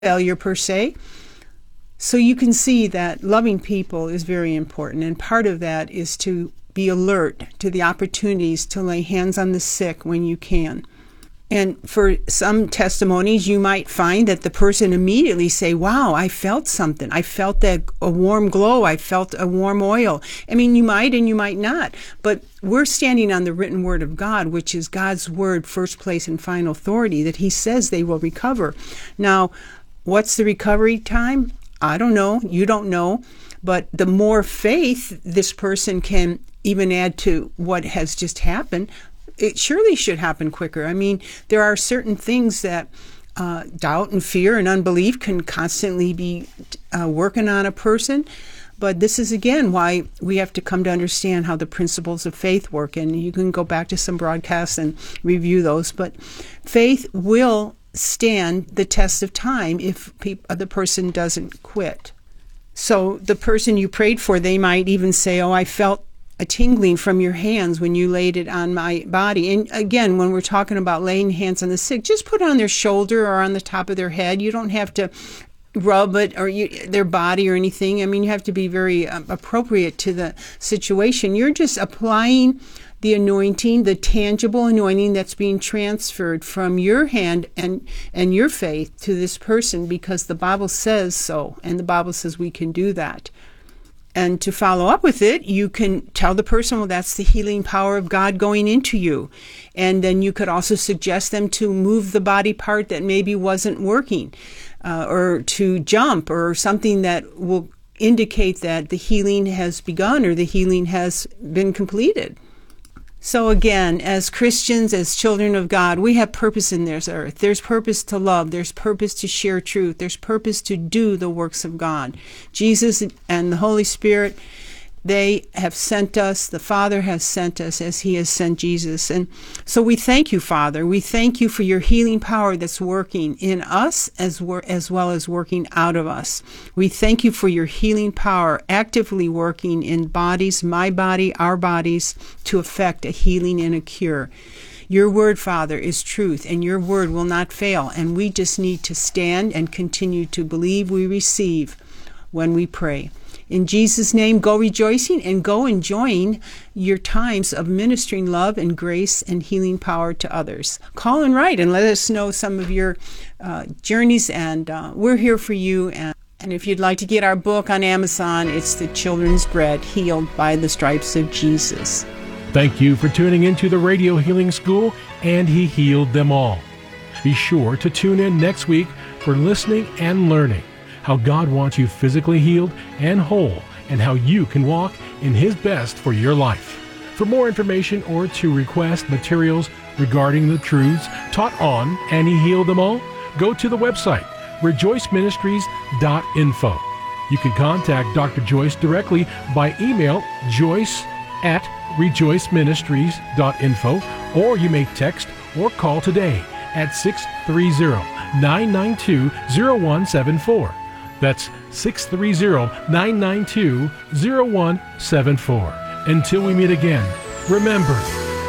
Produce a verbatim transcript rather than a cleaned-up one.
failure per se. So you can see that loving people is very important, and part of that is to be alert to the opportunities to lay hands on the sick when you can. And for some testimonies, you might find that the person immediately say, wow, I felt something. I felt that a warm glow. I felt a warm oil. I mean, you might and you might not. But we're standing on the written word of God, which is God's word, first place and final authority, that he says they will recover. Now, what's the recovery time? I don't know. You don't know. But the more faith this person can even add to what has just happened, it surely should happen quicker. I mean, there are certain things that uh, doubt and fear and unbelief can constantly be uh, working on a person. But this is, again, why we have to come to understand how the principles of faith work. And you can go back to some broadcasts and review those. But faith will stand the test of time if pe- the person doesn't quit. So the person you prayed for, they might even say, oh, I felt a tingling from your hands when you laid it on my body. And again, when we're talking about laying hands on the sick, just put it on their shoulder or on the top of their head. You don't have to rub it or you, their body or anything. I mean, you have to be very um, appropriate to the situation. You're just applying the anointing, the tangible anointing that's being transferred from your hand and, and your faith to this person, because the Bible says so, and the Bible says we can do that. And to follow up with it, you can tell the person, well, that's the healing power of God going into you. And then you could also suggest them to move the body part that maybe wasn't working, uh, or to jump, or something that will indicate that the healing has begun or the healing has been completed. So again, as Christians, as children of God, we have purpose in this earth. There's purpose to love. There's purpose to share truth. There's purpose to do the works of God. Jesus and the Holy Spirit, they have sent us. The Father has sent us as he has sent Jesus. And so we thank you, Father. We thank you for your healing power that's working in us as, wor- as well as working out of us. We thank you for your healing power actively working in bodies, my body, our bodies, to effect a healing and a cure. Your word, Father, is truth, and your word will not fail. And we just need to stand and continue to believe we receive when we pray. In Jesus' name, go rejoicing and go enjoying your times of ministering love and grace and healing power to others. Call and write and let us know some of your uh, journeys, and uh, we're here for you. And, and if you'd like to get our book on Amazon, it's The Children's Bread, Healed by the Stripes of Jesus. Thank you for tuning into the Radio Healing School, and He healed them all. Be sure to tune in next week for listening and learning how God wants you physically healed and whole, and how you can walk in His best for your life. For more information or to request materials regarding the truths taught on And He Healed Them All, go to the website rejoice ministries dot info. You can contact Doctor Joyce directly by email, joyce at rejoice ministries dot info, or you may text or call today at six three zero, nine nine two, zero one seven four. That's six three zero, nine nine two, zero one seven four. Until we meet again, remember,